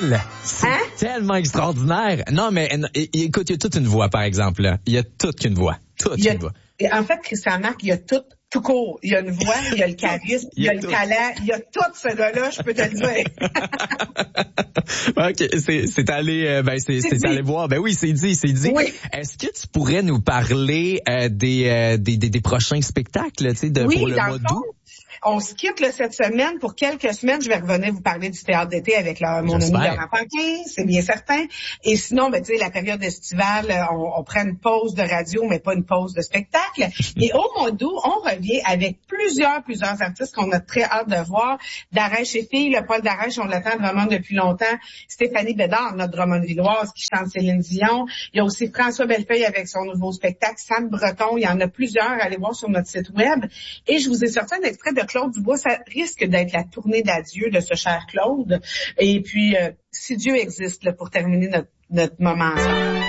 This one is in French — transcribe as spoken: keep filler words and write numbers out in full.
drôle. C'est Hein? tellement extraordinaire. Non, mais écoute, il y a toute une voix, par exemple. Là. Il y a toute une voix. Toute Il y a, une voix. En fait, Christian Marc, il y a tout, tout court. Il y a une voix, il y a le charisme, il y a, il y a le talent, il y a tout ce gars-là, je peux te le dire. OK, c'est, c'est allé, euh, ben, c'est, c'est, c'est allé voir. Ben oui, c'est dit, c'est dit. Oui. Est-ce que tu pourrais nous parler euh, des, euh, des, des, des prochains spectacles, tu sais, de, oui, pour le dans mois le fond, d'août? on se quitte là, cette semaine. Pour quelques semaines, je vais revenir vous parler du théâtre d'été avec là, mon J'espère. ami Laurent Paquin, c'est bien certain. Et sinon, ben, tu sais, la période estivale, on, on prend une pause de radio, mais pas une pause de spectacle. Et au mois d'août, on revient avec plusieurs, plusieurs artistes qu'on a très hâte de voir. Darèche et filles, le Paul Darèche, on l'attend vraiment depuis longtemps. Stéphanie Bédard, notre Drummondvilloise, qui chante Céline Dion. Il y a aussi François Bellefeuille avec son nouveau spectacle, Sam Breton. Il y en a plusieurs. Allez voir sur notre site web. Et je vous ai sorti un extrait de Claude Dubois. Ça risque d'être la tournée d'adieu de ce cher Claude. Et puis, euh, si Dieu existe là, pour terminer notre, notre moment ensemble.